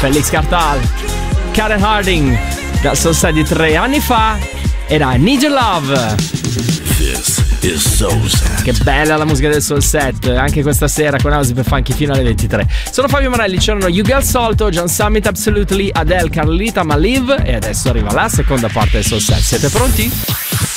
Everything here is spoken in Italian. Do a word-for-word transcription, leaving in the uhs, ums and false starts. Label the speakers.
Speaker 1: Felix Cartal, Karen Harding, da Soul Set di tre anni fa, e da Need Your Love.
Speaker 2: This is Soul Set.
Speaker 1: Che bella la musica del Soul Set, anche questa sera con House per Funky fino alle ventitré. Sono Fabio Morelli, c'erano You Girl Solto, John Summit, Absolutely, Adele, Carlita, Maliv, e adesso arriva la seconda parte del Soul Set. Siete pronti?